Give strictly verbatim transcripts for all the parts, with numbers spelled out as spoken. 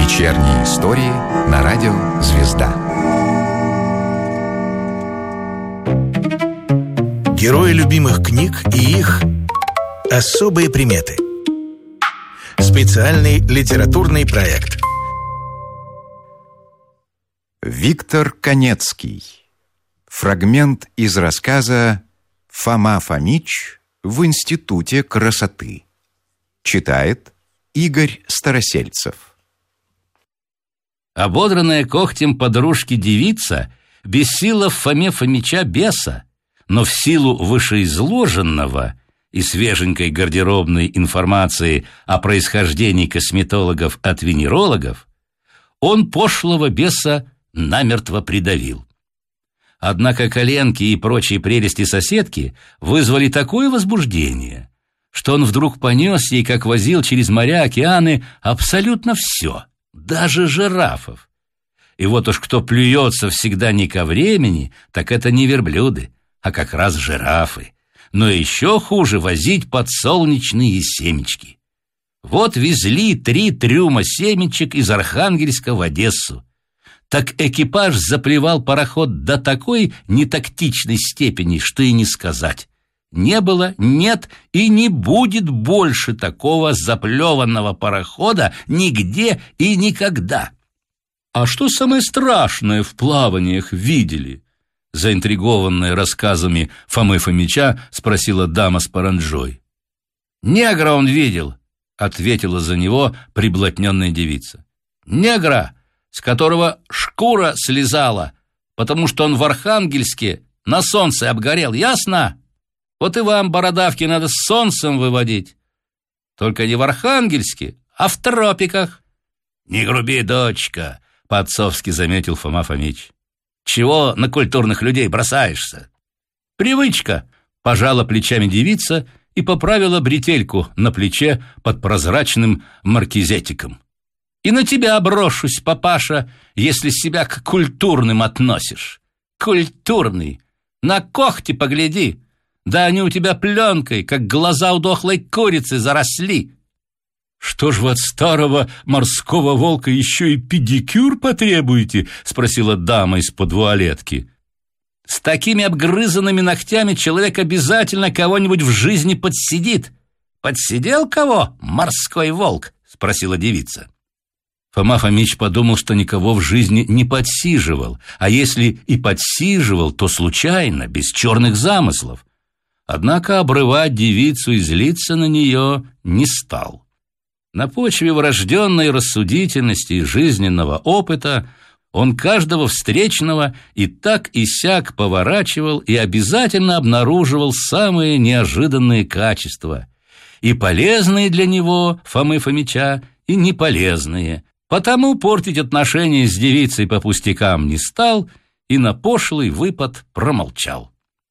Вечерние истории на радио «Звезда». Герои любимых книг и их особые приметы. Специальный литературный проект. Виктор Канецкий. Фрагмент из рассказа «Фома Фомич в институте красоты». Читает Игорь Старосельцев. Ободранная когтем подружки девица бесила в Фоме Фомича беса, но в силу вышеизложенного и свеженькой гардеробной информации о происхождении косметологов от венерологов он пошлого беса намертво придавил. Однако коленки и прочие прелести соседки вызвали такое возбуждение, что он вдруг понес ей, как возил через моря, океаны, абсолютно все, даже жирафов. И вот уж кто плюется всегда не ко времени, так это не верблюды, а как раз жирафы. Но еще хуже возить подсолнечные семечки. Вот везли три трюма семечек из Архангельска в Одессу. Так экипаж заплевал пароход до такой нетактичной степени, что и не сказать. Не было, нет и не будет больше такого заплеванного парохода нигде и никогда. «А что самое страшное в плаваниях видели?» Заинтригованная рассказами Фомы Фомича спросила дама с паранджой. «Негра он видел», — ответила за него приблотненная девица. «Негра, с которого шкура слезала, потому что он в Архангельске на солнце обгорел, ясно? Вот и вам, бородавки, надо с солнцем выводить. Только не в Архангельске, а в тропиках». «Не груби, дочка», — по-отцовски заметил Фома Фомич. «Чего на культурных людей бросаешься?» «Привычка», — пожала плечами девица и поправила бретельку на плече под прозрачным маркизетиком. «И на тебя брошусь, папаша, если себя к культурным относишь. Культурный. На когти погляди. Да они у тебя пленкой, как глаза у дохлой курицы, заросли». «Что ж вы от старого морского волка еще и педикюр потребуете?» — спросила дама из-под вуалетки. «С такими обгрызанными ногтями человек обязательно кого-нибудь в жизни подсидит». «Подсидел кого, морской волк?» — спросила девица. Фома Фомич подумал, что никого в жизни не подсиживал, а если и подсиживал, то случайно, без черных замыслов. Однако обрывать девицу и злиться на нее не стал. На почве врожденной рассудительности и жизненного опыта он каждого встречного и так и сяк поворачивал и обязательно обнаруживал самые неожиданные качества, и полезные для него, Фомы Фомича, и неполезные. Потому портить отношения с девицей по пустякам не стал и на пошлый выпад промолчал.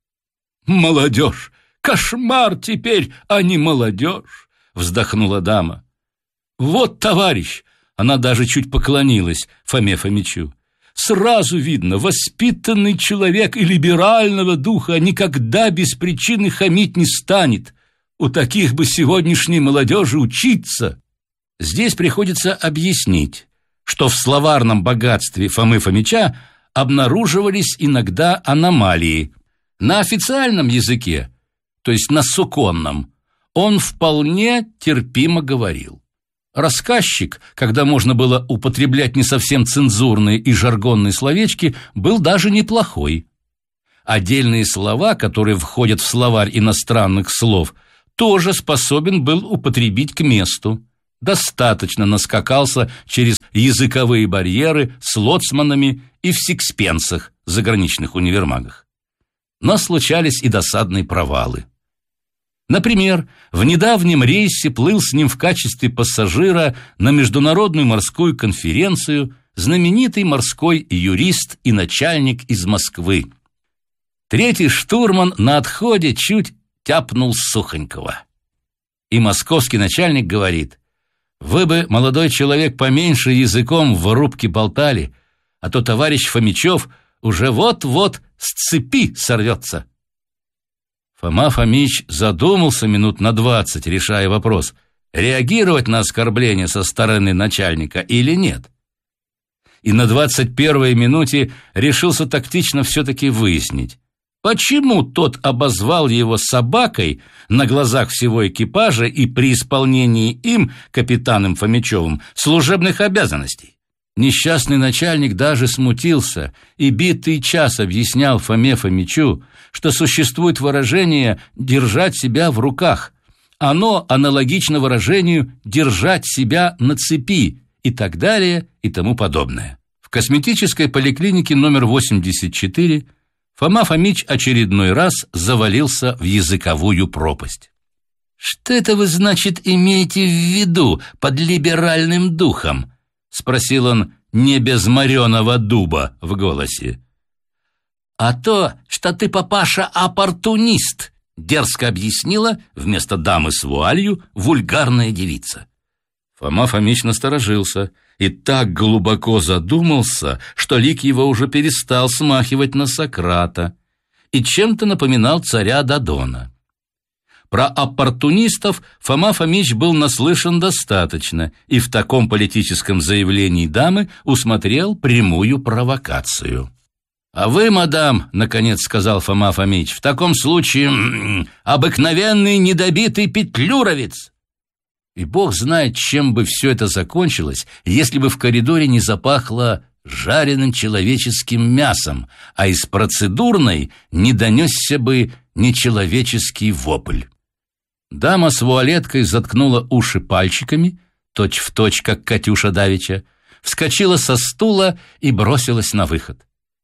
«Молодежь! Кошмар теперь, а не молодежь!» — вздохнула дама. «Вот, товарищ!» — она даже чуть поклонилась Фоме Фомичу. «Сразу видно, воспитанный человек и либерального духа никогда без причины хамить не станет. У таких бы сегодняшней молодежи учиться». Здесь приходится объяснить, что в словарном богатстве Фомы Фомича обнаруживались иногда аномалии. На официальном языке, то есть на суконном, он вполне терпимо говорил. Рассказчик, когда можно было употреблять не совсем цензурные и жаргонные словечки, был даже неплохой. Отдельные слова, которые входят в словарь иностранных слов, тоже способен был употребить к месту. Достаточно наскакался через языковые барьеры с лоцманами и в сикспенсах заграничных универмагах. Но случались и досадные провалы. Например, в недавнем рейсе плыл с ним в качестве пассажира на международную морскую конференцию знаменитый морской юрист и начальник из Москвы. Третий штурман на отходе чуть тяпнул сухонького. И московский начальник говорит: «Вы бы, молодой человек, поменьше языком в рубке болтали, а то товарищ Фомичев уже вот-вот с цепи сорвется». Фома Фомич задумался минут на двадцать, решая вопрос, реагировать на оскорбление со стороны начальника или нет. И на двадцать первой минуте решился тактично все-таки выяснить, почему тот обозвал его собакой на глазах всего экипажа и при исполнении им, капитаном Фомичевым, служебных обязанностей. Несчастный начальник даже смутился и битый час объяснял Фоме Фомичу, что существует выражение «держать себя в руках». Оно аналогично выражению «держать себя на цепи» и так далее и тому подобное. В косметической поликлинике номер восемьдесят четыре Фома Фомич очередной раз завалился в языковую пропасть. «Что это вы, значит, имеете в виду под либеральным духом?» — спросил он не без мореного дуба в голосе. «А то, что ты, папаша, оппортунист», — дерзко объяснила вместо дамы с вуалью вульгарная девица. Фома Фомич насторожился и так глубоко задумался, что лик его уже перестал смахивать на Сократа и чем-то напоминал царя Додона. Про оппортунистов Фома Фомич был наслышан достаточно и в таком политическом заявлении дамы усмотрел прямую провокацию. «А вы, мадам, — наконец сказал Фома Фомич, — в таком случае м-м, обыкновенный недобитый петлюровец». И бог знает, чем бы все это закончилось, если бы в коридоре не запахло жареным человеческим мясом, а из процедурной не донесся бы нечеловеческий вопль. Дама с вуалеткой заткнула уши пальчиками, точь-в-точь, как Катюша давеча, вскочила со стула и бросилась на выход.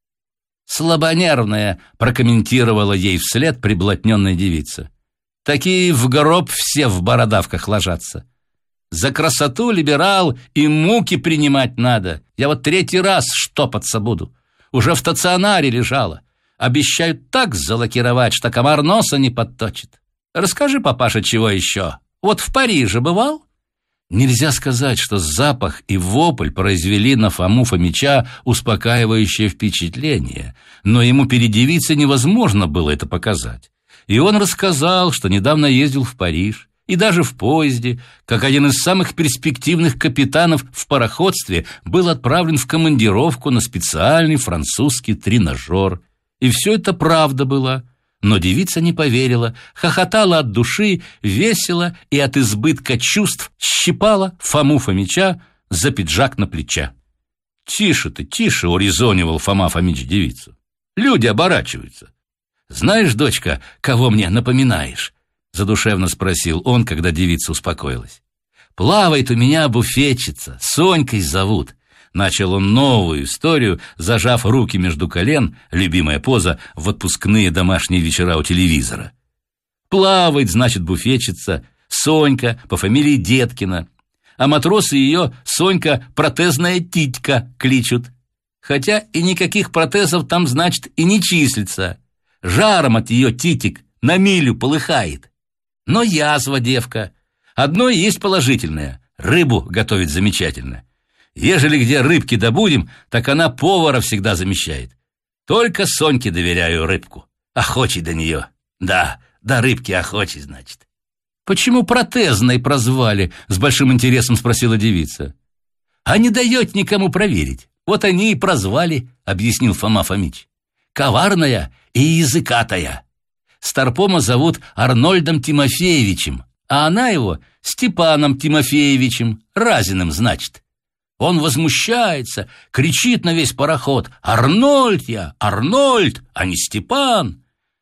«Слабонервная», — прокомментировала ей вслед приблотненная девица. «Такие в гроб все в бородавках ложатся. За красоту, либерал, и муки принимать надо. Я вот третий раз штопаться буду. Уже в стационаре лежала. Обещают так залакировать, что комар носа не подточит. Расскажи, папаша, чего еще? Вот в Париже бывал?» Нельзя сказать, что запах и вопль произвели на Фому Фомича успокаивающее впечатление, но ему перед девицей невозможно было это показать. И он рассказал, что недавно ездил в Париж, и даже в поезде, как один из самых перспективных капитанов в пароходстве, был отправлен в командировку на специальный французский тренажер. И все это правда была. Но девица не поверила, хохотала от души, весело и от избытка чувств щипала Фому Фомича за пиджак на плеча. «Тише ты, тише!» — урезонивал Фома Фомич девицу. «Люди оборачиваются. Знаешь, дочка, кого мне напоминаешь?» — задушевно спросил он, когда девица успокоилась. «Плавает у меня буфетчица, Сонькой зовут». Начал он новую историю, зажав руки между колен, любимая поза в отпускные домашние вечера у телевизора. Плавает, значит, буфетчица, Сонька по фамилии Деткина, а матросы ее Сонька протезная титька кличут. Хотя и никаких протезов там, значит, и не числится. Жаром от ее титик на милю полыхает. Но язва девка. Одно есть положительное — рыбу готовит замечательно. Ежели где рыбки добудем, так она повара всегда замещает. Только Соньке доверяю рыбку. Охочий до нее. Да, до рыбки охочий, значит. «Почему протезной прозвали?» — с большим интересом спросила девица. «А не даете никому проверить. Вот они и прозвали», — объяснил Фома Фомич. «Коварная и языкатая. Старпома зовут Арнольдом Тимофеевичем, а она его Степаном Тимофеевичем, Разиным, значит. Он возмущается, кричит на весь пароход: «Арнольд я, Арнольд, а не Степан!»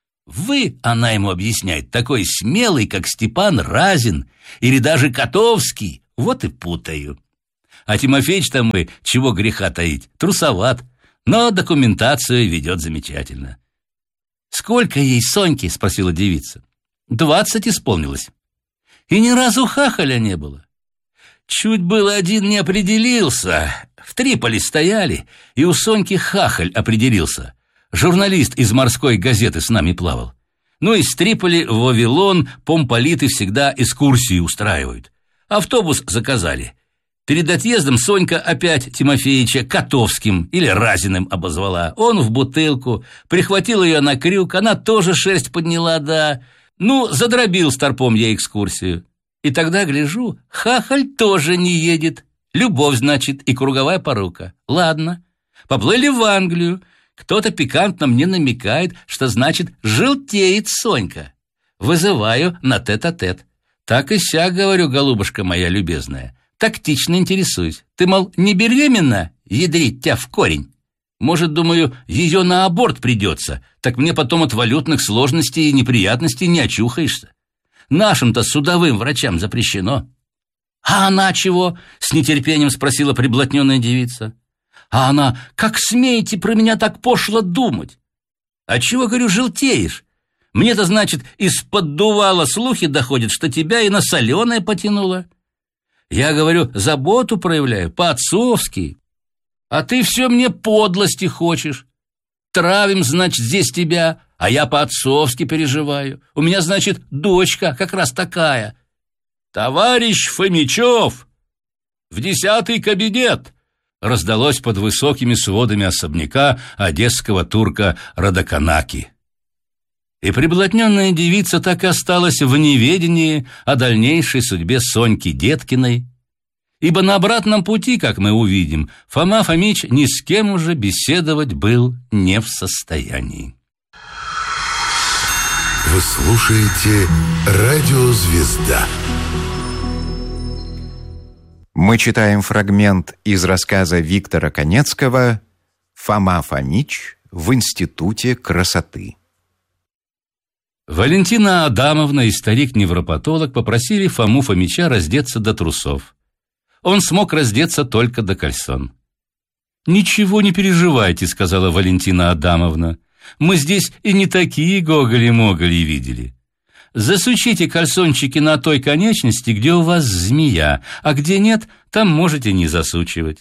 Вы, она ему объясняет, такой смелый, как Степан Разин, или даже Котовский, вот и путаю. А Тимофеич-то мы, чего греха таить, трусоват, но документацию ведет замечательно. «Сколько ей, Соньки?» — спросила девица. «Двадцать исполнилось. И ни разу хахаля не было. Чуть было один не определился. В Триполи стояли, и у Соньки хахаль определился. Журналист из морской газеты с нами плавал. Ну, из Триполи в Вавилон помполиты всегда экскурсии устраивают. Автобус заказали. Перед отъездом Сонька опять Тимофеича Котовским или Разиным обозвала. Он в бутылку, прихватил ее на крюк, она тоже шерсть подняла, да. Ну, задробил старпом я экскурсию. И тогда, гляжу, хахаль тоже не едет. Любовь, значит, и круговая порука. Ладно, поплыли в Англию. Кто-то пикантно мне намекает, что значит желтеет Сонька. Вызываю на тет-а-тет. Так и сяк, говорю, голубушка моя любезная. Тактично интересуюсь. Ты, мол, не беременна? Ядрить тебя в корень. Может, думаю, ее на аборт придется. Так мне потом от валютных сложностей и неприятностей не очухаешься. Нашим-то судовым врачам запрещено. А она чего? С нетерпением спросила приблотненная девица. А она: как смеете про меня так пошло думать? А чего, говорю, желтеешь? Мне-то, значит, из-под дувала слухи доходят, что тебя и на соленое потянуло. Я, говорю, заботу проявляю, по-отцовски. А ты все мне подлости хочешь. Травим, значит, здесь тебя, а я по-отцовски переживаю. У меня, значит, дочка как раз такая. Товарищ Фомичев, в десятый кабинет! Раздалось под высокими сводами особняка одесского турка Радаканаки. И приблотненная девица так и осталась в неведении о дальнейшей судьбе Соньки Деткиной, ибо на обратном пути, как мы увидим, Фома Фомич ни с кем уже беседовать был не в состоянии. Вы слушаете «Радио Звезда». Мы читаем фрагмент из рассказа Виктора Канецкого «Фома Фомич в Институте красоты». Валентина Адамовна и старик-невропатолог попросили Фому Фомича раздеться до трусов. Он смог раздеться только до кальсон. «Ничего не переживайте», — сказала Валентина Адамовна. «Мы здесь и не такие гоголи-моголи видели. Засучите кальсончики на той конечности, где у вас змея, а где нет, там можете не засучивать».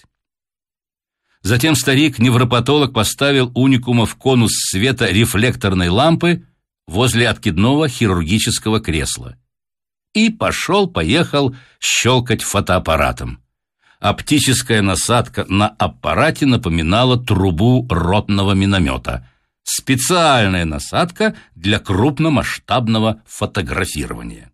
Затем старик-невропатолог поставил уникума в конус света рефлекторной лампы возле откидного хирургического кресла и пошел-поехал щелкать фотоаппаратом. Оптическая насадка на аппарате напоминала трубу ротного миномета. Специальная насадка для крупномасштабного фотографирования.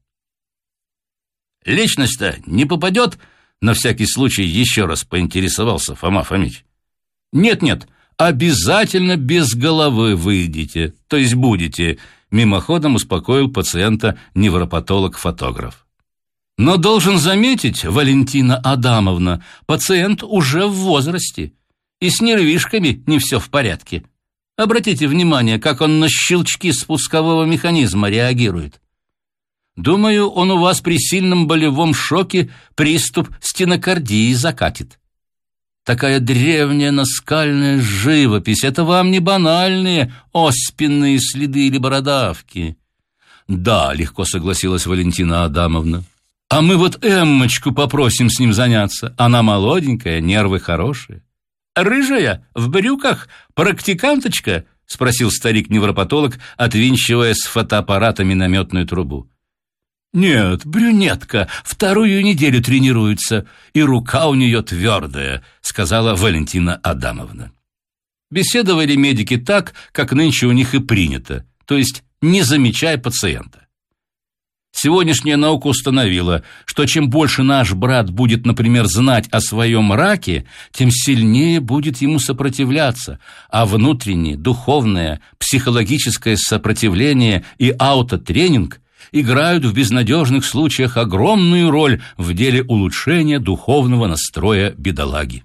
«Личность-то не попадет?» — на всякий случай еще раз поинтересовался Фома Фомич. «Нет-нет, обязательно без головы выйдете, то есть будете», — мимоходом успокоил пациента невропатолог-фотограф. «Но должен заметить, Валентина Адамовна, пациент уже в возрасте, и с нервишками не все в порядке. Обратите внимание, как он на щелчки спускового механизма реагирует. Думаю, он у вас при сильном болевом шоке приступ стенокардии закатит. Такая древняя наскальная живопись — это вам не банальные оспенные следы или бородавки». «Да», — легко согласилась Валентина Адамовна. «А мы вот Эммочку попросим с ним заняться. Она молоденькая, нервы хорошие». «Рыжая, в брюках, практиканточка?» — спросил старик-невропатолог, отвинчивая с фотоаппарата минометную трубу. «Нет, брюнетка, вторую неделю тренируется, и рука у нее твердая», — сказала Валентина Адамовна. Беседовали медики так, как нынче у них и принято, то есть не замечая пациента. Сегодняшняя наука установила, что чем больше наш брат будет, например, знать о своем раке, тем сильнее будет ему сопротивляться, а внутреннее, духовное, психологическое сопротивление и аутотренинг играют в безнадежных случаях огромную роль в деле улучшения духовного настроя бедолаги.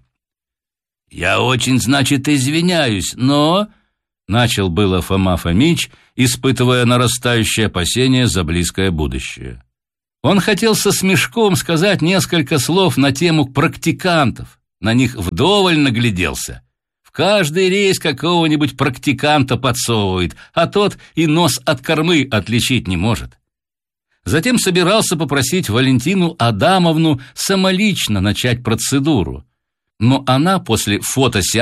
«Я очень, значит, извиняюсь, но...» — начал было Фома Фомич, испытывая нарастающее опасение за близкое будущее. Он хотел со смешком сказать несколько слов на тему практикантов, на них вдоволь нагляделся. В каждый рейс какого-нибудь практиканта подсовывает, а тот и нос от кормы отличить не может. Затем собирался попросить Валентину Адамовну самолично начать процедуру, но она после фотосеанса